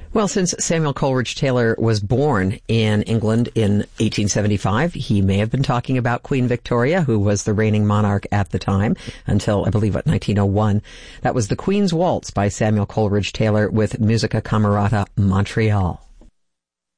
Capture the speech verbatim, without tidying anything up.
Well, since Samuel Coleridge Taylor was born in England in eighteen seventy-five, he may have been talking about Queen Victoria, who was the reigning monarch at the time, until, I believe, what, nineteen oh one. That was The Queen's Waltz by Samuel Coleridge Taylor with Musica Camerata Montreal.